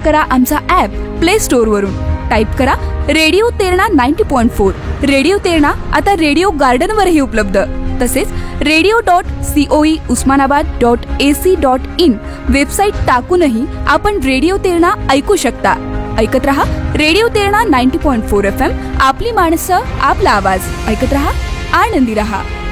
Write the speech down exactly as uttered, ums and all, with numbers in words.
करा आमचा app play store वरून. टाईप करा radio Terna ninety point four. Radio Terna आता रेडिओ गार्डन वरही उपलब्ध. तसेच radio dot COE Osmanabad dot AC dot in website टाकूनही आपण रेडिओ तेरणा ऐकू शकता. ऐकत रहा radio Terna ninety point four F M. आपली माणसं, आपला आवाज. ऐकत रहा, आनंदी रहा.